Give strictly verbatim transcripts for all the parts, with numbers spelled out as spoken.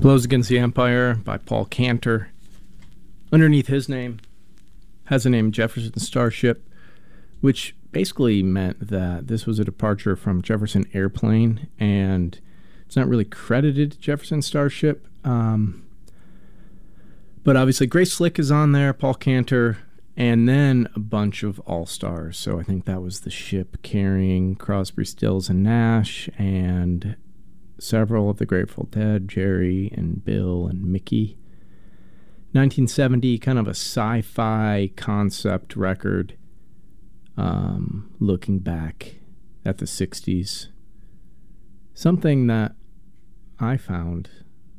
Blows Against the Empire by Paul Cantor. Underneath his name has a name, Jefferson Starship, which basically meant that this was a departure from Jefferson Airplane, and it's not really credited to Jefferson Starship. Um, but obviously Grace Slick is on there, Paul Cantor, and then a bunch of all-stars. So I think that was the ship carrying Crosby, Stills, and Nash, and several of the Grateful Dead, Jerry and Bill and Mickey. nineteen seventy, kind of a sci-fi concept record, um, looking back at the sixties. Something that I found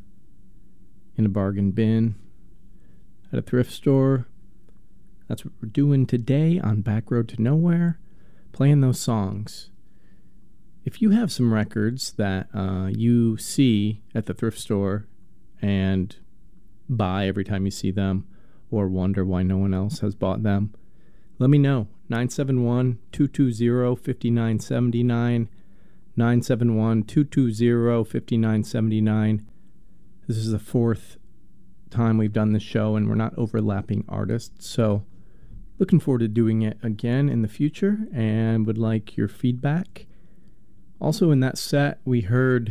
in a bargain bin at a thrift store. That's what we're doing today on Back Road to Nowhere, playing those songs. If you have some records that uh, you see at the thrift store and buy every time you see them, or wonder why no one else has bought them, let me know. nine seven one, two two zero, five nine seven nine, nine seven one, two two zero, five nine seven nine. This is the fourth time we've done this show, and we're not overlapping artists, so looking forward to doing it again in the future, and would like your feedback. Also in that set, we heard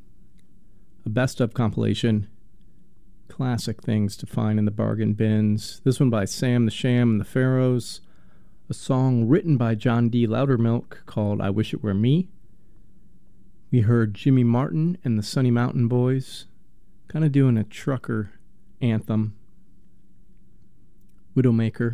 a best of compilation, classic things to find in the bargain bins. This one by Sam the Sham and the Pharaohs, a song written by John D. Loudermilk called I Wish It Were Me. We heard Jimmy Martin and the Sunny Mountain Boys, kind of doing a trucker anthem. Widowmaker.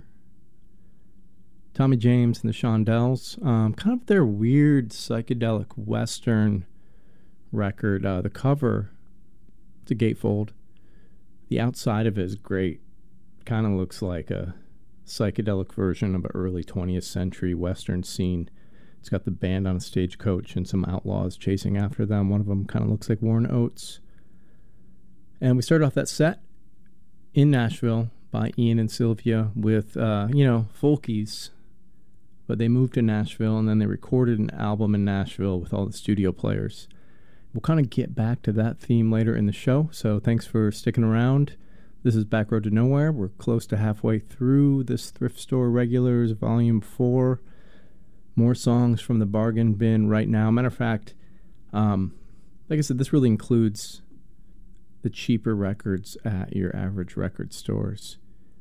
Tommy James and the Shondells, um, kind of their weird psychedelic Western record. Uh, the cover, it's a gatefold. The outside of it is great. Kind of looks like a psychedelic version of an early twentieth century Western scene. It's got the band on a stagecoach and some outlaws chasing after them. One of them kind of looks like Warren Oates. And we started off that set in Nashville by Ian and Sylvia with, uh, you know, folkies. But they moved to Nashville, and then they recorded an album in Nashville with all the studio players. We'll kind of get back to that theme later in the show, so thanks for sticking around. This is Back Road to Nowhere. We're close to halfway through this Thrift Store Regulars Volume four. More songs from the bargain bin right now. Matter of fact, um, like I said, this really includes the cheaper records at your average record stores.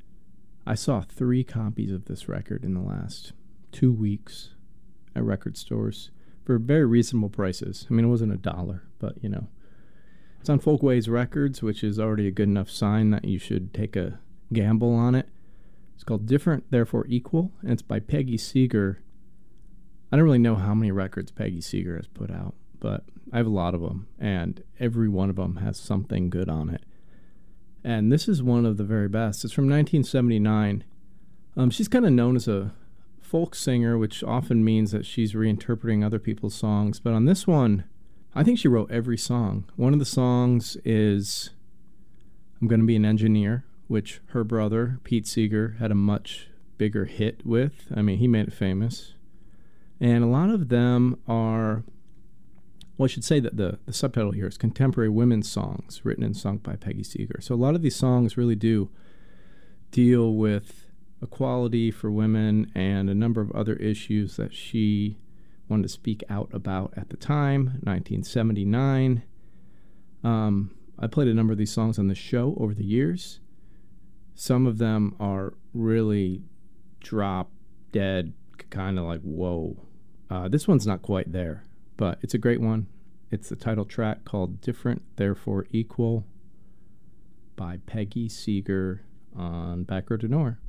I saw three copies of this record in the last two weeks at record stores for very reasonable prices. I mean, it wasn't a dollar, but, you know. It's on Folkways Records, which is already a good enough sign that you should take a gamble on it. It's called Different, Therefore Equal, and it's by Peggy Seeger. I don't really know how many records Peggy Seeger has put out, but I have a lot of them, and every one of them has something good on it. And this is one of the very best. It's from nineteen seventy-nine. Um, she's kind of known as a folk singer, which often means that she's reinterpreting other people's songs. But on this one, I think she wrote every song. One of the songs is I'm Gonna Be an Engineer, which her brother, Pete Seeger, had a much bigger hit with. I mean, he made it famous. And a lot of them are, well, I should say that the, the subtitle here is Contemporary Women's Songs, written and sung by Peggy Seeger. So a lot of these songs really do deal with equality for women and a number of other issues that she wanted to speak out about at the time, nineteen seventy-nine. Um, I played a number of these songs on the show over the years. Some of them are really drop dead, kind of like, whoa. Uh, this one's not quite there, but it's a great one. It's the title track called Different, Therefore Equal by Peggy Seeger on Back Road to Nowhere.